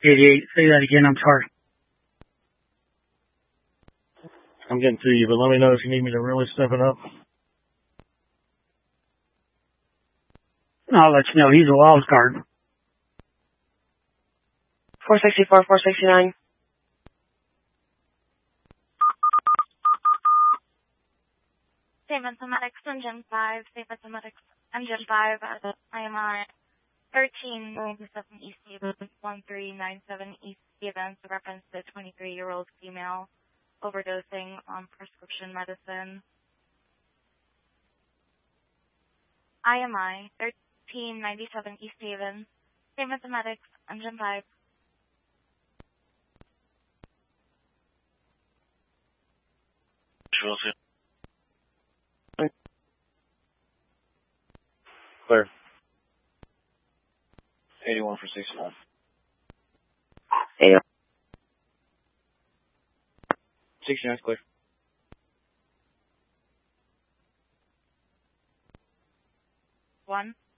88. Say that again. I'm sorry. I'm getting to you, but let me know if you need me to really step it up. I'll let you know. He's a wild card. 464, 469. Same Mathematics, Engine 5. Same Mathematics, Engine 5 at IMI 1397 East Haven, 1397 East Haven. Reference to 23-year-old female overdosing on prescription medicine. IMI 1397 East Haven. Same Mathematics, Engine 5. Clear. 81 for 69. 81. 69 is clear. One.